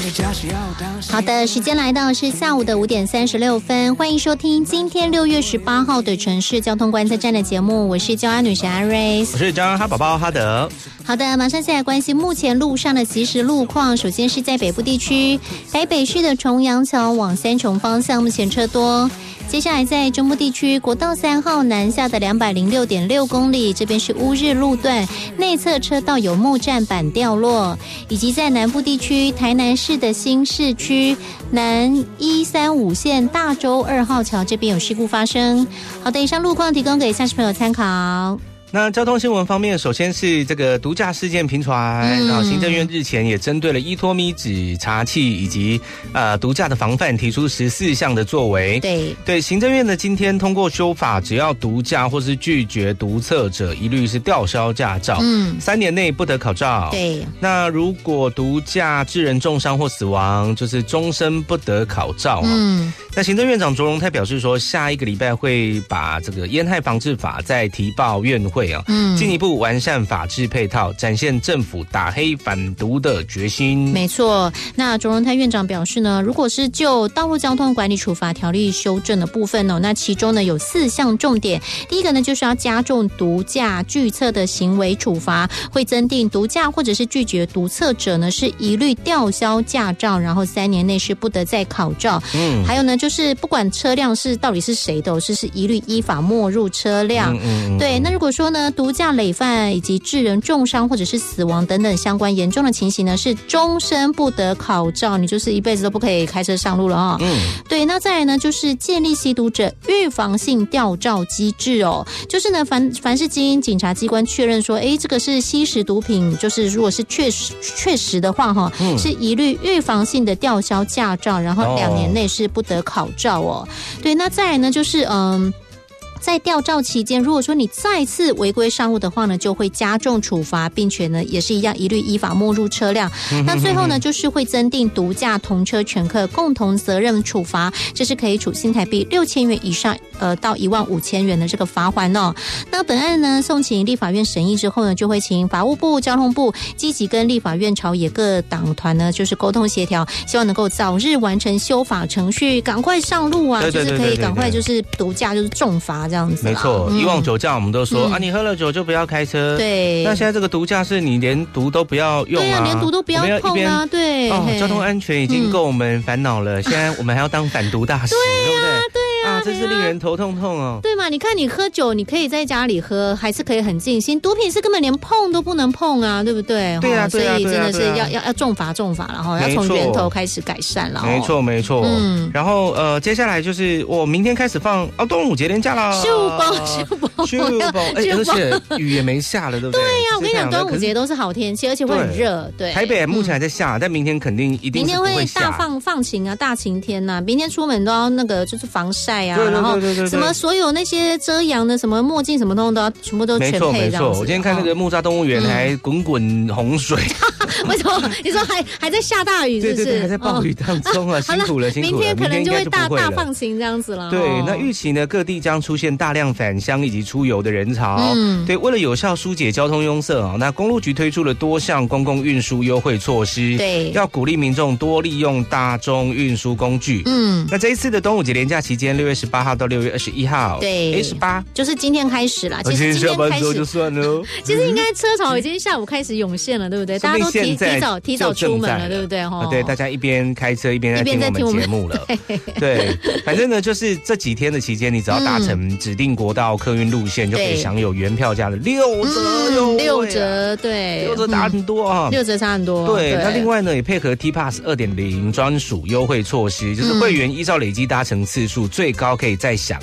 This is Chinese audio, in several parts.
好的，时间来到是下午的5点36分，欢迎收听今天6月18号的城市交通观测站的节目，我是交安女神阿瑞， 我是交安哈宝宝哈德。 好的，马上先来关心目前路上的即时路况。首先是在北部地区，台北市的重阳桥往三重方向目前车多。接下来在中部地区，国道3号南下的206.6公里，这边是乌日路段，内侧车道有木栈板掉落，以及在南部地区，台南市的新市区南135线大洲2号桥这边有事故发生。好的，以上路况提供给下士朋友参考。 那交通新闻方面，首先是这个毒驾事件频传，然后行政院日前也针对了依托咪纸查器以及毒驾的防范提出14项的作为。对，行政院呢今天通过修法，只要毒驾或是拒绝毒测者，一律是吊销驾照，3年内不得考照。 对， 那如果毒驾致人重伤或死亡，就是终身不得考照。那行政院长卓荣泰表示说，下一个礼拜会把这个烟害防治法再提报院会。进一步完善法制配套，展现政府打黑反毒的决心。 没错，那卓荣泰院长表示呢，如果是就道路交通管理处罚条例修正的部分那其中呢有4项重点。第一个呢就是要加重毒驾拒测的行为处罚，会增订毒驾或者是拒绝毒测者呢是一律吊销驾照，然后3年内是不得再考照。还有呢就是不管车辆是到底是谁的，是一律依法没入车辆。对，那如果说呢毒驾累犯以及致人重伤或者是死亡等等相关严重的情形呢，是终身不得考照，你就是一辈子都不可以开车上路了对，那再来呢就是建立吸毒者预防性吊照机制就是呢凡是经警察机关确认说这个是吸食毒品，就是如果是确实的话是一律预防性的吊销驾照，然后2年内是不得考照对，那再来呢就是在吊照期间，如果说你再次违规上路的话呢，就会加重处罚，并且呢也是一样一律依法没入车辆。那最后呢就是会增订毒驾同车全客共同责任处罚，这是可以处新台币6000元以上到15000元的这个罚锾那本案呢送请立法院审议之后呢，就会请法务部、交通部积极跟立法院朝野各党团呢就是沟通协调，希望能够早日完成修法程序，赶快上路就是可以赶快就是毒驾就是重罚这样子。 没错，以往酒驾我们都说你喝了酒就不要开车。 对， 那现在这个毒驾是你连毒都不要用对连毒都不要碰对交通安全已经够我们烦恼了，现在我们还要当反毒大使对不对？真是令人头痛对嘛？你看你喝酒你可以在家里喝，还是可以很尽兴，毒品是根本连碰都不能碰对不对？ 对所以真的是要重罚了要从源头开始改善了没错然后接下来就是我明天开始放端午节连假了， 秀包而且雨也没下了对不对？ 对呀，我跟你讲端午节都是好天气，而且会很热。对， 台北目前还在下，但明天肯定一定是不会下，明天会大放晴大晴天明天出门都要那个就是防晒然后什么所有那些遮阳的什么墨镜什么都要全部都全配这样子。 我今天看那个木栅动物园还滚滚洪水为什么？你说还在下大雨是不是？ 对，还在暴雨当中辛苦了明天可能就会大放晴这样子了。 对，那预期呢各地将出现大量返乡以及出游的人潮对，为了有效疏解交通拥塞那公路局推出了多项公共运输优惠措施， 对， 要鼓励民众多利用大众运输工具。那这一次的端午节连假期间6月18号到6月21号对 18 就是今天开始啦。其实今天开始就算了其实应该车潮已经下午开始涌现了对不对？大家都提早出门了对不对？ 对，大家一边开车一边在听我们节目了。对，反正呢就是这几天的期间，你只要搭乘指定国道客运路线就可以享有原票价的6折对，6折打很多 6折差很多。 对，那另外呢也配合 T-Pass 2.0 专属优惠措施，就是会员依照累积搭乘次数最高可以再享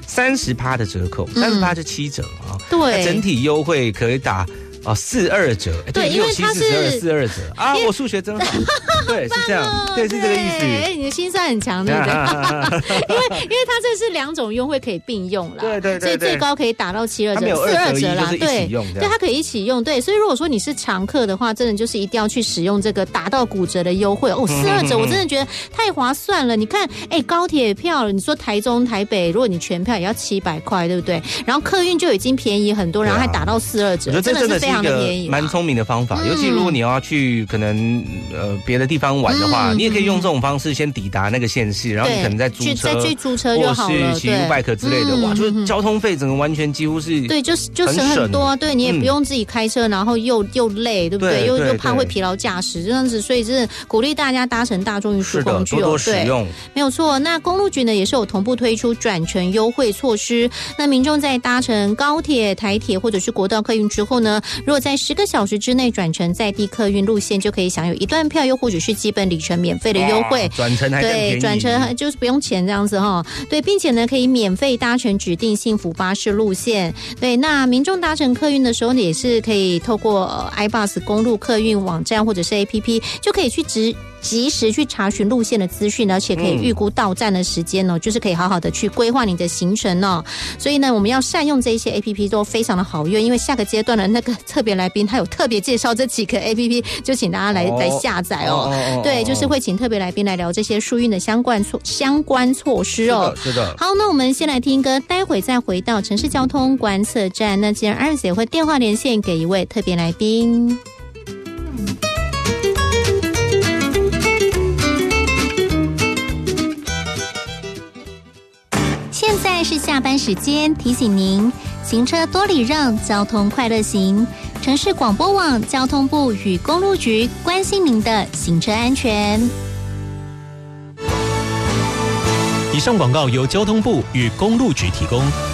30%的折扣，30%就7折对， 整体优惠可以打42折， 对，因为它是 42折我数学真好，对，是这样，对，是这个意思。 你的心算很强，对不对？因为它这是2种优惠可以并用啦，对，所以最高可以打到72折，42折啦，对，它可以一起用，对，所以如果说你是常客的话，真的就是一定要去使用这个打到骨折的优惠42折，我真的觉得太划算了。你看，高铁票，你说台中、台北，如果你全票也要700块，对不对？然后客运就已经便宜很多，然后还打到42折，真的是非常的便宜， 蛮聪明的方法。尤其如果你要去可能别的地方玩的话，你也可以用这种方式先抵达那个县市，然后你可能再租车， 再去租车就好了， 或是骑 U-Bike 之类的，哇，就是交通费整个完全几乎是对，就省很多，对你也不用自己开车，然后又累，对不对？又怕会疲劳驾驶这样子，所以是鼓励大家搭乘大众运输工具， 多多使用， 没有错。那公路局呢也是有同步推出转乘优惠措施，那民众在搭乘高铁、台铁或者是国道客运之后呢，如果在10个小时之内转乘在地客运路线，就可以享有1段票，又或者是基本里程免费的优惠。 转乘还更便宜， 对，转乘就是不用钱这样子哈。对，并且呢可以免费搭乘指定幸福巴士路线。对，那民众搭乘客运的时候呢，也是可以透过iBus 公路客运网站或者是 APP， 就可以去及时去查询路线的资讯，而且可以预估到站的时间哦，就是可以好好的去规划你的行程哦。所以呢，我们要善用这些 APP 都非常的好用，因为下个阶段的那个特别来宾他有特别介绍这几个 APP， 就请大家来下载哦。对，就是会请特别来宾来聊这些疏运的相关措施哦。 是的。 好，那我们先来听歌，待会再回到城市交通观测站。那既然Iris也会电话连线给一位特别来宾。现在是下班时间，提醒您行车多礼让，交通快乐行。城市广播网交通部与公路局关心您的行车安全。 以上广告由交通部与公路局提供。